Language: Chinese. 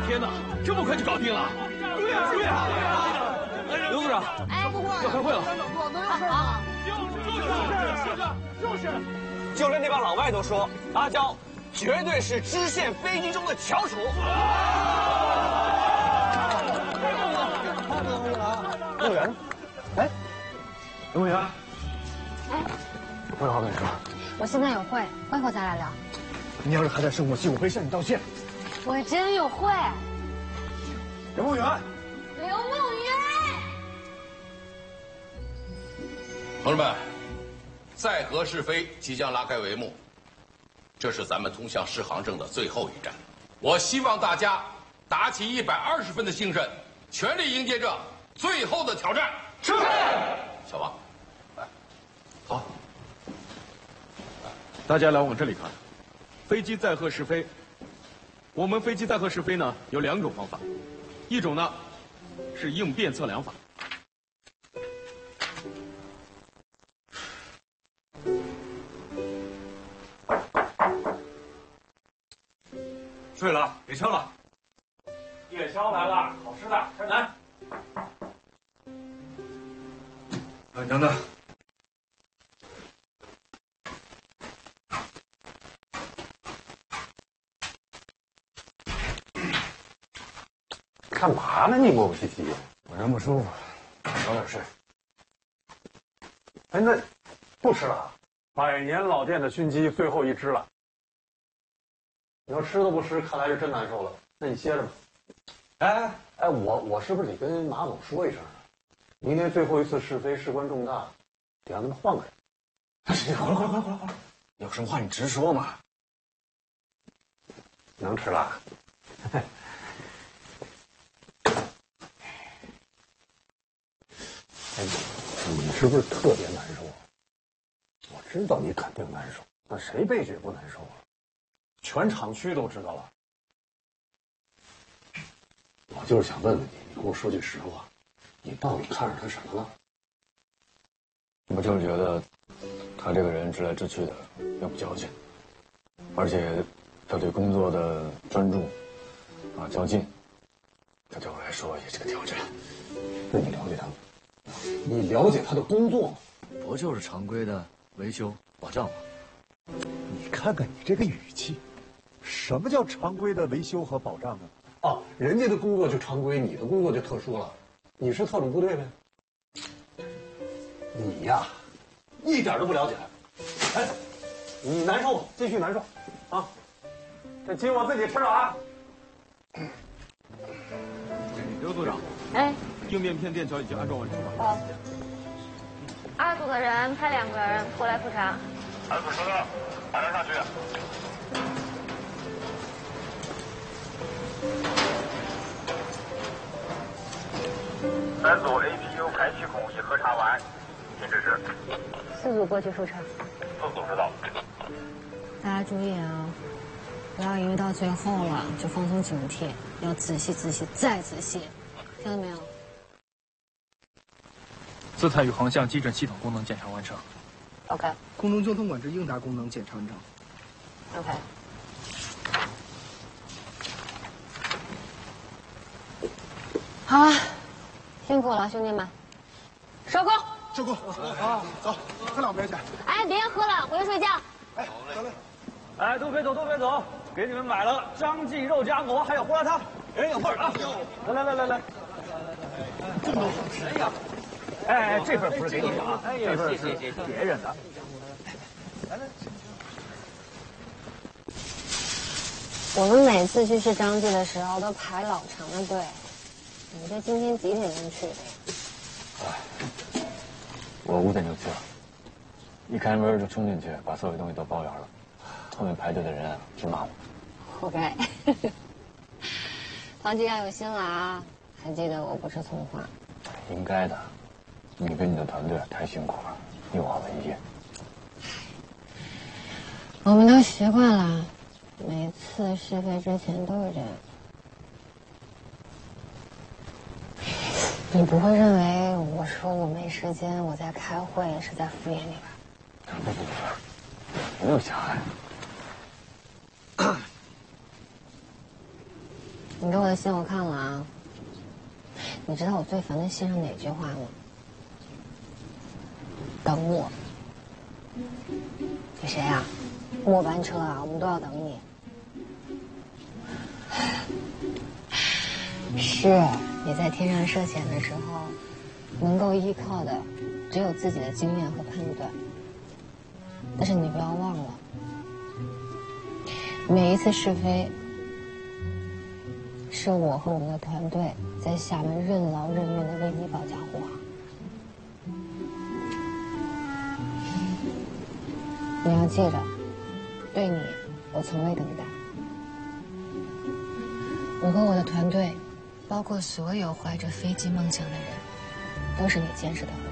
天哪，这么快就搞定了？对呀。刘组长，要开会了。 好。就是。就连那帮老外都说，阿娇绝对是支线飞机中的翘楚。 动物园呢？哎，动物园。 哎， 我有话跟你说。 我现在有会，会后再来聊。 你要是还在生我气，我会向你道歉。 我真有会。 刘梦圆。 刘梦圆。 同志们，在河是非即将拉开帷幕，这是咱们通向适航证的最后一站。我希望大家打起120分的精神，全力迎接这最后的挑战。是。小王，来。 好。大家来往这里看，飞机载荷试飞。我们飞机载荷试飞呢有2种方法，一种呢是应变测量法。 睡了，别敲了。夜宵来了，好吃的，快来。 哎，等等。干嘛呢？你磨磨唧唧，我人不舒服，早点睡。哎，那不吃了？100年老店的熏鸡最后一只了。你要吃都不吃，看来是真难受了。那你歇着吧。哎，我是不是得跟马总说一声啊？明天最后一次试飞，事关重大，得让他们换个人。回来，有什么话你直说嘛。能吃了。哎，你是不是特别难受？我知道你肯定难受，那谁被血不难受啊？全厂区都知道了。我就是想问问你，你跟我说句实话，你到底看上他什么了？ 我就是觉得他这个人直来直去的，又不矫情，而且他对工作的专注较劲，这对我来说也是个挑战。 那你了解他吗？你了解他的工作吗？ 不就是常规的维修保障吗？ 你看看你这个语气，什么叫常规的维修和保障啊？ 哦，人家的工作就常规，你的工作就特殊了。你是特种部队呗？你呀，一点都不了解。哎，你难受，继续难受，啊！这鸡我自己吃了啊。 刘组长， 哎， 应变片电桥已经安装完成了。 好。2组的人派2个人过来复查。 2组收到，马上上去。3组 APU 排气孔已核查完，请指示。 4组过去复查。 4组知道。 大家注意啊，不要因为到最后了就放松警惕，要仔细再仔细，听到没有？ 姿态与航向基准系统功能检查完成。 OK。 空中交通管制应答功能检查完成。 OK。好了，辛苦了，兄弟们，收工。 收工啊！走，喝2杯去。 哎，别喝了，回去睡觉。 哎，走嘞。 哎，都别走，给你们买了张记肉夹馍，还有胡辣汤，人有份啊！来， 这么多好吃！ 哎呀，哎，这份不是给你的啊，这份是别人的。 来。 我们每次去市张记的时候都排老长的队，你这今天几点钟去的呀？ 我5点就去了，一开门就冲进去，把所有东西都包圆了。后面排队的人直骂我。 OK。陶吉要有心了啊！还记得我不吃葱花。 应该的，你跟你的团队太辛苦了，又熬了一夜。 我们都习惯了，每次试飞之前都是这样。你不会认为我说我没时间，我在开会是在敷衍你吧？ 不，没有狭隘。 你给我的信我看了啊。你知道我最烦的信上哪句话吗？等我。你谁呀？末班车啊，我们都要等你。是你在天上涉险的时候，能够依靠的只有自己的经验和判断。但是你不要忘了，每一次试飞，是我和我们的团队在下面任劳任怨的为你保驾护航。你要记着，对你，我从未等待。我和我的团队，包括所有怀着飞机梦想的人，都是你坚实的后